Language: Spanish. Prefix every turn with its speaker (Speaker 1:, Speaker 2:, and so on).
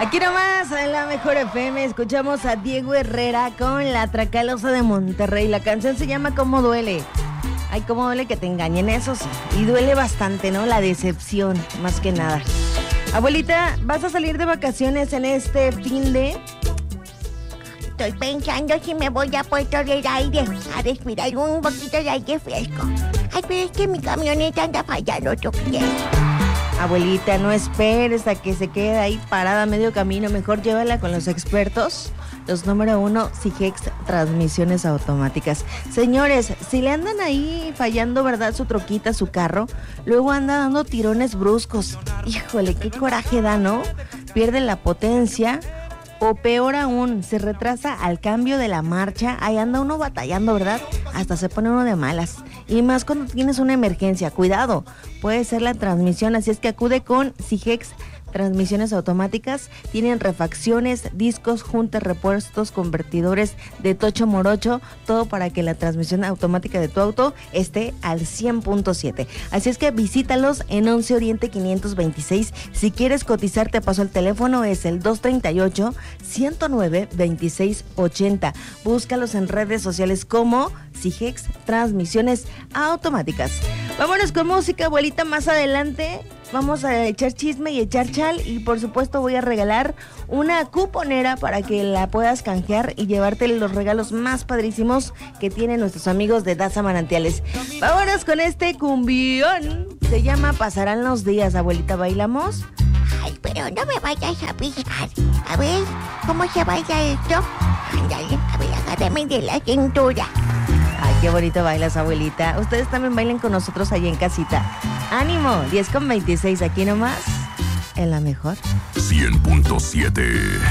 Speaker 1: Aquí nomás, en la Mejor FM, escuchamos a Diego Herrera con La Tracalosa de Monterrey. La canción se llama ¿Cómo duele? Ay, cómo duele que te engañen, eso sí. Y duele bastante, ¿no? La decepción, más que nada. Abuelita, ¿vas a salir de vacaciones en este fin de...?
Speaker 2: Estoy pensando si me voy a Puerto del Aire a respirar un poquito de aire fresco. Ay, pero es que mi camioneta anda fallando, ¿tú crees?
Speaker 1: Abuelita, no esperes a que se quede ahí parada a medio camino. Mejor llévala con los expertos. Los número 1, Sigex Transmisiones Automáticas. Señores, si le andan ahí fallando, ¿verdad? Su troquita, su carro, luego anda dando tirones bruscos. Híjole, qué coraje da, ¿no? Pierde la potencia. O peor aún, se retrasa al cambio de la marcha. Ahí anda uno batallando, ¿verdad? Hasta se pone uno de malas. Y más cuando tienes una emergencia. Cuidado, puede ser la transmisión. Así es que acude con Sigex Transmisiones Automáticas. Tienen refacciones, discos, juntas, repuestos, convertidores de tocho morocho. Todo para que la transmisión automática de tu auto esté al 100.7. Así es que visítalos en 11 Oriente 526. Si quieres cotizar, te paso el teléfono. Es el 238-109-2680. Búscalos en redes sociales como Sigex Transmisiones Automáticas. Vámonos con música, abuelita. Más adelante vamos a echar chisme y echar chal. Y por supuesto voy a regalar una cuponera para que la puedas canjear y llevarte los regalos más padrísimos que tienen nuestros amigos de Daza Manantiales. Vámonos con este cumbión. Se llama Pasarán los días, abuelita. ¿Bailamos?
Speaker 2: Ay, pero no me vayas a pisar. A ver, ¿cómo se baila esto? Ándale, a ver, agárrame de la cintura.
Speaker 1: Ay, qué bonito bailas, abuelita. Ustedes también bailen con nosotros allí en casita. ¡Ánimo! 10:26 aquí nomás, en la Mejor.
Speaker 3: 100.7